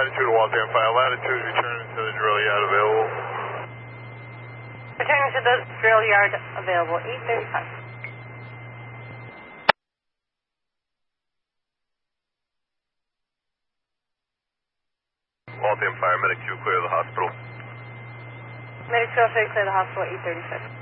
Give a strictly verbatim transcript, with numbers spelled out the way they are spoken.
latitude Waltham Fire. Latitude returning to the drill yard available. Returning to the drill yard available, eight thirty-five. Waltham Fire, Medic two, clear the hospital. Medic two, clear the hospital, eight thirty-six.